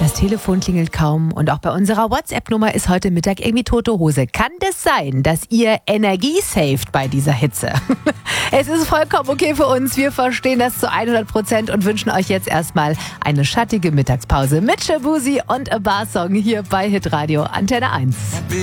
Das Telefon klingelt kaum und auch bei unserer WhatsApp-Nummer ist heute Mittag irgendwie tote Hose. Kann das sein, dass ihr Energie saved bei dieser Hitze? Es ist vollkommen okay für uns. Wir verstehen das zu 100% und wünschen euch jetzt erstmal eine schattige Mittagspause mit Shabuzi und A Bar Song hier bei Hitradio Antenne 1.